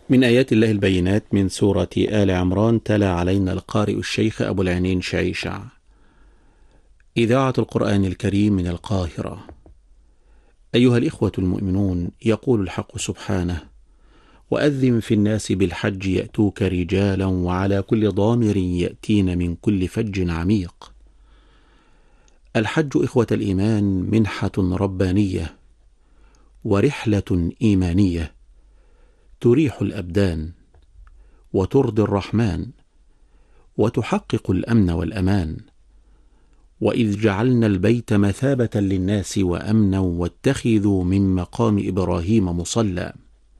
من آيات الله البينات من سورة آل عمران. تلا علينا القارئ الشيخ أبو العينين شعيشع. إذاعة القرآن الكريم من القاهرة. أيها الإخوة المؤمنون، يقول الحق سبحانه: وأذن في الناس بالحج يأتوك رجالا وعلى كل ضامر يأتين من كل فج عميق. الحج إخوة الإيمان منحة ربانية ورحلة إيمانية تريح الأبدان وترضي الرحمن وتحقق الأمن والأمان. وإذ جعلنا البيت مثابة للناس وأمنا واتخذوا من مقام إبراهيم مصلى.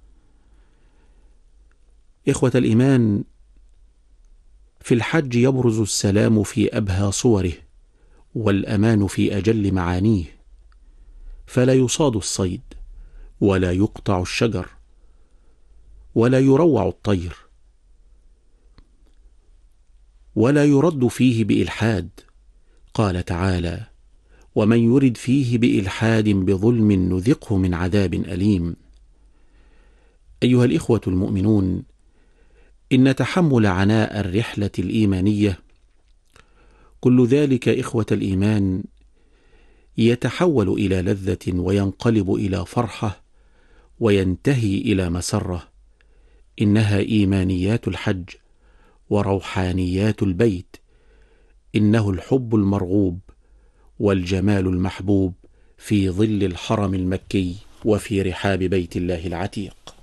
إخوة الإيمان، في الحج يبرز السلام في أبهى صوره والأمان في أجل معانيه، فلا يصاد الصيد ولا يقطع الشجر ولا يروع الطير ولا يرد فيه بإلحاد. قال تعالى: ومن يرد فيه بإلحاد بظلم نذقه من عذاب أليم. أيها الإخوة المؤمنون، إن تحمل عناء الرحلة الإيمانية كل ذلك إخوة الإيمان يتحول إلى لذة وينقلب إلى فرحة وينتهي إلى مسرة. إنها إيمانيات الحج وروحانيات البيت. إنه الحب المرغوب والجمال المحبوب في ظل الحرم المكي وفي رحاب بيت الله العتيق.